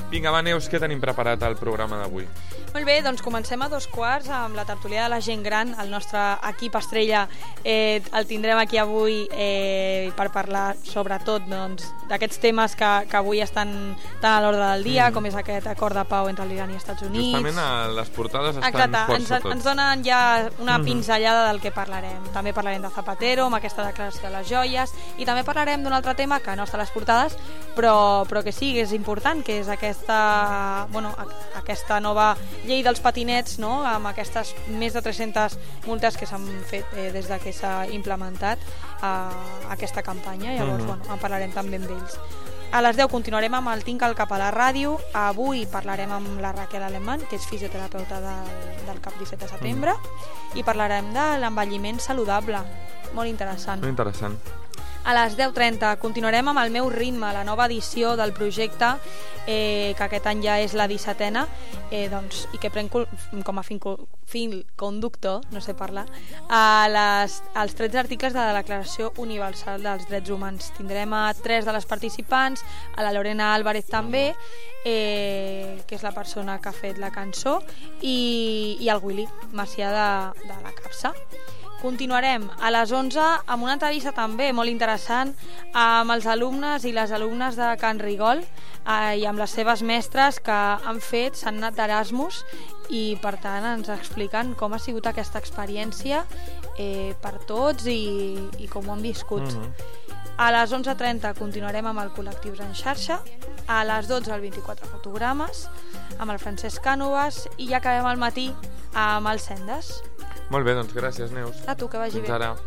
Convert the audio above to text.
Vinga, va, Neus, què tenim preparat al programa d'avui? Molt bé, doncs comencem a 2:15 amb la tertúlia de la gent gran. El nostre equip estrella el tindrem aquí avui per parlar sobretot d'aquests temes que avui estan tan a l'ordre del dia, com és aquest acord de pau entre l'Iran i els Estats Units. Justament les portades estan força tots. Ens donen ja una pinzellada del que parlarem. També parlarem de Zapatero, amb aquesta declaració de les joies, i també parlarem d'un altre tema que no està a les portades, però que sí, que és important, que és aquesta nova llei dels patinets, no? Amb aquestes més de 300 multes que s'han fet des de que s'ha implementat aquesta campanya. Llavors, en parlarem també amb ells. A les 10 continuarem amb el Tinc al Cap a la ràdio. Avui parlarem amb la Raquel Alemán, que és fisioterapeuta del CAP 17 de setembre, i parlarem de l'envelliment saludable. Molt interessant. Molt interessant. A les 10:30 continuarem amb El meu ritme, la nova edició del projecte, que aquest any ja és la 17a, i que pren com a fil conductor, no sé parlar, als 13 articles de la Declaració Universal dels Drets Humans. Tindrem a 3 de les participants, a la Lorena Álvarez també, que és la persona que ha fet la cançó, i el Willy Macià de la Capsa. Continuarem a les 11 amb una entrevista també molt interessant amb els alumnes i les alumnes de Can Rigol i amb les seves mestres que s'han anat d'Erasmus, i per tant ens expliquen com ha sigut aquesta experiència per tots i com ho han viscut. A les 11:30 continuarem amb el Col·lectius en xarxa, a les 12 el 24 fotogrames amb el Francesc Cànovas, i ja acabem al matí amb el Sendes. Molt bé, doncs gràcies, Neus. A tu, que vagi bé. Fins ara.